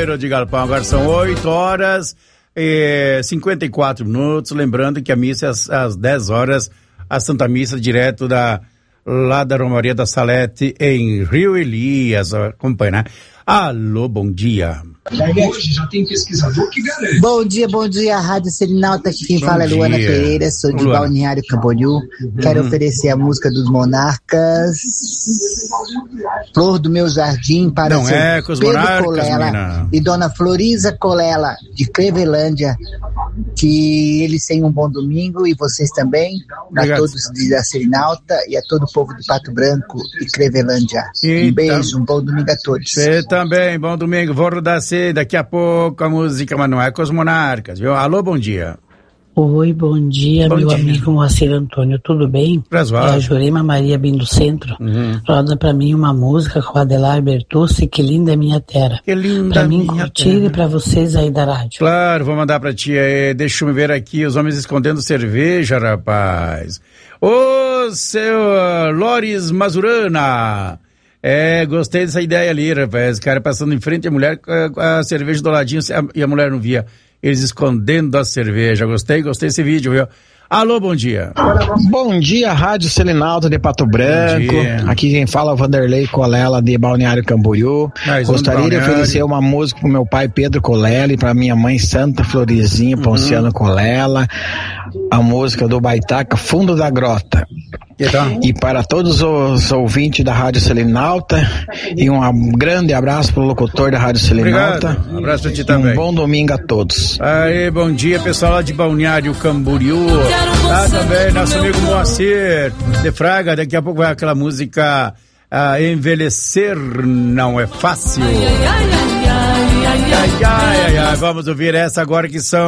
Padroeiro de Galpão. Agora são 8h54. Lembrando que a missa é às 10 horas, a Santa Missa direto lá da Romaria da Salete, em Rio Elias. Acompanha, né? Alô, bom dia. Hoje já tem pesquisador que garante. Bom dia, Rádio Selinalta, aqui quem fala é Luana Pereira, sou de Balneário Camboriú. Quero oferecer a música dos Monarcas, Flor do Meu Jardim, para não é com os Pedro Monarcas, Colela menina. E Dona Floriza Colela, de Clevelândia. Que eles tenham um bom domingo e vocês também, a todos da Selinalta e a todo o povo de Pato Branco e Clevelândia. Um beijo, um bom domingo a todos. Você também, bom domingo. Vou rodar daqui a pouco a música, mas não é com os Monarcas, viu? Alô, bom dia. Oi, bom dia, meu amigo Moacir Antônio, tudo bem? É a Jurema Maria Bim do Centro. Roda pra mim uma música com a Adelar Bertucci, Que Linda é Minha Terra. Que linda pra mim curtir e pra vocês aí da rádio. Claro, vou mandar pra ti aí. Deixa eu ver aqui, os homens escondendo cerveja, rapaz. Ô, seu Loris Mazurana. Gostei dessa ideia ali, rapaz. O cara passando em frente à mulher com a cerveja do ladinho e a mulher não via. Eles escondendo a cerveja. Gostei desse vídeo, viu? Alô, bom dia. Bom dia, Rádio Selinalta de Pato Branco. Aqui quem fala é o Vanderlei Colela de Balneário Camboriú. Gostaria de oferecer uma música pro meu pai Pedro Colela e pra minha mãe Santa Florizinha Ponciano Colela. A música do Baitaca, Fundo da Grota. E para todos os ouvintes da Rádio Selinalta, e um grande abraço pro locutor da Rádio Selinalta. Obrigado. Um abraço pra ti também. Um bom domingo a todos. Aí, bom dia, pessoal lá de Balneário Camboriú. Também nosso amigo Moacir de Fraga. Daqui a pouco vai aquela música Envelhecer Não É Fácil. Vamos ouvir essa agora, que são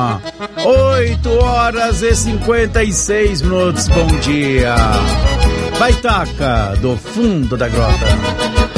8h56. Bom dia. Baitaca, do Fundo da Grota.